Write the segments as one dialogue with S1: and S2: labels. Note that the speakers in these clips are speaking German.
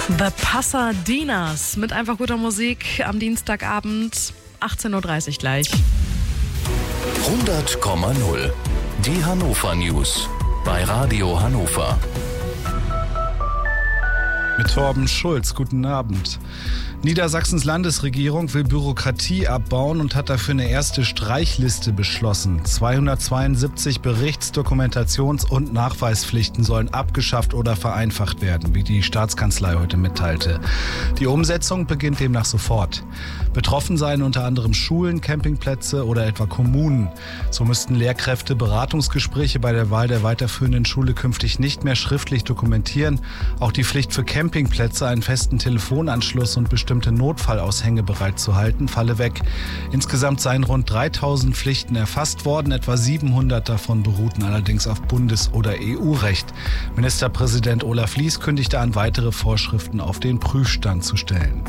S1: The Pasadenas mit einfach guter Musik am Dienstagabend, 18.30 Uhr gleich.
S2: 100,0. Die Hannover News bei Radio Hannover.
S3: Mit Torben Schulz, guten Abend. Niedersachsens Landesregierung will Bürokratie abbauen und hat dafür eine erste Streichliste beschlossen. 272 Berichts-, Dokumentations- und Nachweispflichten sollen abgeschafft oder vereinfacht werden, wie die Staatskanzlei heute mitteilte. Die Umsetzung beginnt demnach sofort. Betroffen seien unter anderem Schulen, Campingplätze oder etwa Kommunen. So müssten Lehrkräfte Beratungsgespräche bei der Wahl der weiterführenden Schule künftig nicht mehr schriftlich dokumentieren. Auch die Pflicht für Campingplätze, einen festen Telefonanschluss und bestimmte Notfallaushänge bereitzuhalten, falle weg. Insgesamt seien rund 3000 Pflichten erfasst worden, etwa 700 davon beruhten allerdings auf Bundes- oder EU-Recht. Ministerpräsident Olaf Lies kündigte an, weitere Vorschriften auf den Prüfstand zu stellen.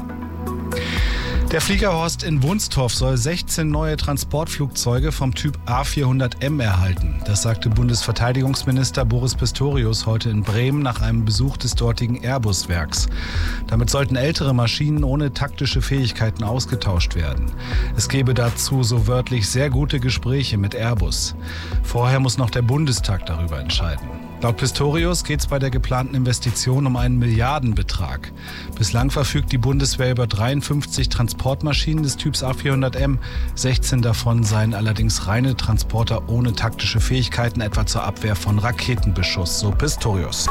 S3: Der Fliegerhorst in Wunstorf soll 16 neue Transportflugzeuge vom Typ A400M erhalten. Das sagte Bundesverteidigungsminister Boris Pistorius heute in Bremen nach einem Besuch des dortigen Airbus-Werks. Damit sollten ältere Maschinen ohne taktische Fähigkeiten ausgetauscht werden. Es gebe dazu so wörtlich sehr gute Gespräche mit Airbus. Vorher muss noch der Bundestag darüber entscheiden. Laut Pistorius geht es bei der geplanten Investition um einen Milliardenbetrag. Bislang verfügt die Bundeswehr über 53 Transportmaschinen des Typs A400M. 16 davon seien allerdings reine Transporter ohne taktische Fähigkeiten, etwa zur Abwehr von Raketenbeschuss, so Pistorius.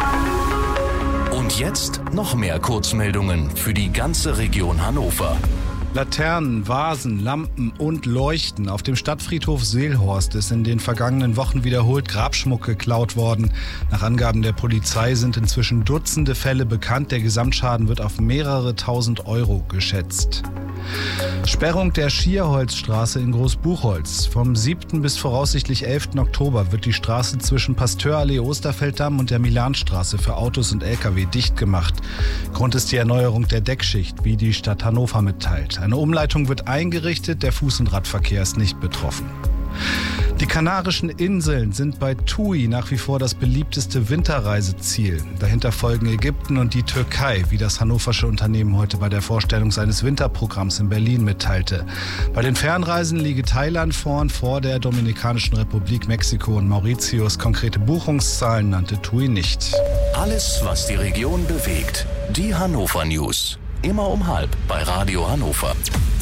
S2: Und jetzt noch mehr Kurzmeldungen für die ganze Region Hannover.
S3: Laternen, Vasen, Lampen und Leuchten. Auf dem Stadtfriedhof Seelhorst ist in den vergangenen Wochen wiederholt Grabschmuck geklaut worden. Nach Angaben der Polizei sind inzwischen Dutzende Fälle bekannt. Der Gesamtschaden wird auf mehrere tausend Euro geschätzt. Sperrung der Schierholzstraße in Großbuchholz. Vom 7. bis voraussichtlich 11. Oktober wird die Straße zwischen Pasteurallee Osterfelddamm und der Milanstraße für Autos und Lkw dicht gemacht. Grund ist die Erneuerung der Deckschicht, wie die Stadt Hannover mitteilt. Eine Umleitung wird eingerichtet, der Fuß- und Radverkehr ist nicht betroffen. Die Kanarischen Inseln sind bei TUI nach wie vor das beliebteste Winterreiseziel. Dahinter folgen Ägypten und die Türkei, wie das hannoversche Unternehmen heute bei der Vorstellung seines Winterprogramms in Berlin mitteilte. Bei den Fernreisen liege Thailand vorn vor der Dominikanischen Republik, Mexiko und Mauritius. Konkrete Buchungszahlen nannte TUI nicht.
S2: Alles, was die Region bewegt. Die Hannover News. Immer um 12:30 bei Radio Hannover.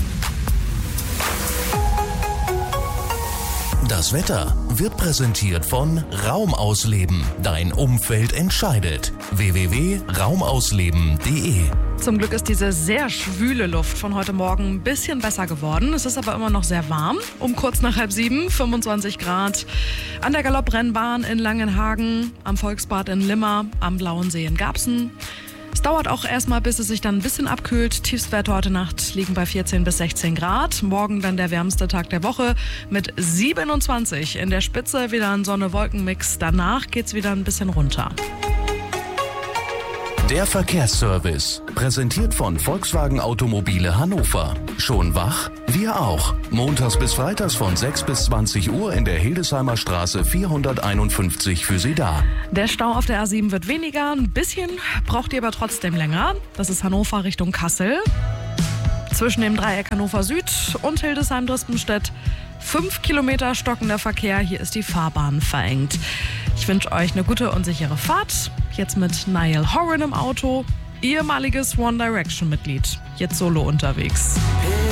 S2: Das Wetter wird präsentiert von Raumausleben. Dein Umfeld entscheidet. www.raumausleben.de.
S1: Zum Glück ist diese sehr schwüle Luft von heute Morgen ein bisschen besser geworden. Es ist aber immer noch sehr warm. Um kurz nach 6:30, 25 Grad. An der Galopprennbahn in Langenhagen, am Volksbad in Limmer, am Blauen See in Garbsen. Es dauert auch erstmal, bis es sich dann ein bisschen abkühlt. Tiefstwerte heute Nacht liegen bei 14 bis 16 Grad. Morgen dann der wärmste Tag der Woche mit 27. In der Spitze wieder ein Sonne-Wolken-Mix. Danach geht's wieder ein bisschen runter.
S2: Der Verkehrsservice, präsentiert von Volkswagen Automobile Hannover. Schon wach? Wir auch. Montags bis freitags von 6 bis 20 Uhr in der Hildesheimer Straße 451 für Sie da.
S1: Der Stau auf der A7 wird weniger. Ein bisschen braucht ihr aber trotzdem länger. Das ist Hannover Richtung Kassel. Zwischen dem Dreieck Hannover Süd und Hildesheim-Drispenstedt 5 Kilometer stockender Verkehr. Hier ist die Fahrbahn verengt. Ich wünsche euch eine gute und sichere Fahrt. Jetzt mit Niall Horan im Auto, ehemaliges One Direction Mitglied. Jetzt solo unterwegs.